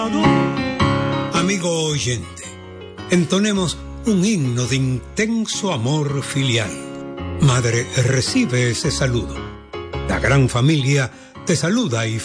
Amigo oyente, entonemos un himno de intenso amor filial. Madre, recibe ese saludo. La gran familia te saluda y